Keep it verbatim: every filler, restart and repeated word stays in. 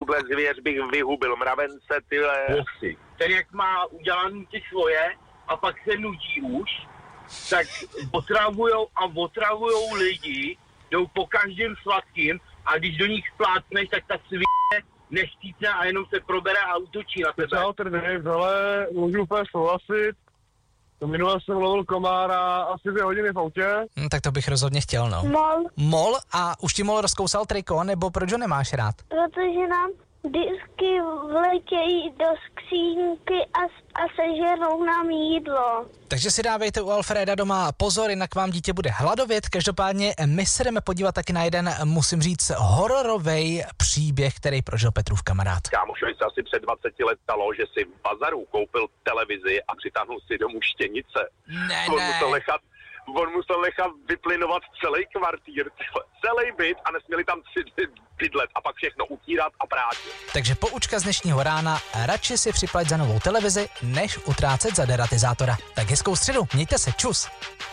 tuhle zvěř bych vyhubil, mravence, tyhle. Posy. Ten jak má udělaný ty svoje a pak se nudí už, tak otravujou a otravujou lidi, jdou po každém sladkým a když do nich splácneš, tak ta svině neštícne a jenom se probere a útočí na tebe. Přátel Dave, ale můžu úplně souhlasit. Minule jsem lovil komára asi dvě hodiny v autě. Hm, tak to bych rozhodně chtěl, no. Mol, Mol? A už ti mol rozkousal triko, nebo proč ho nemáš rád? protože nám vždycky vletějí do skřínky a, a sežerou nám jídlo. Takže si dávejte u Alfreda doma pozor, jinak vám dítě bude hladovět. Každopádně my se jdeme podívat taky na jeden, musím říct, hororovej příběh, který prožil Petrův kamarád. Kámošovi se asi před dvaceti let stalo, že si v bazaru koupil televizi a přitáhnul si domů štěnice. Ne, on ne. musel nechat, on musel nechat vyplynovat celý kvartír, celý byt a nesměli tam tři dny bydlet a pak všechno utírat a prátit. Takže poučka z dnešního rána, radši si připlať za novou televizi, než utrácet za deratizátora. Tak hezkou středu, mějte se, čus.